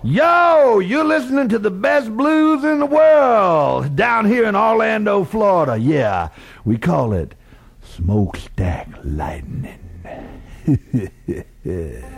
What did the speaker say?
Yo, you're listening to the best blues in the world down here in Orlando, Florida. Yeah, we call it Smokestack Lightning.